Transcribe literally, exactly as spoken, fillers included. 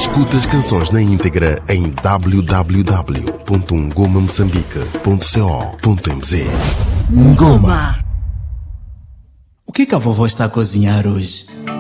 Escuta as canções na íntegra em w w w ponto ngoma moçambique ponto co ponto m z. Ngoma. O que que a vovó está a cozinhar hoje?